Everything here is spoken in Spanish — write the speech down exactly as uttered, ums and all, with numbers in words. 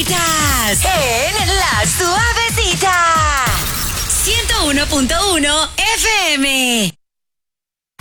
Suavecitas en La Suavecita. ciento uno punto uno F M.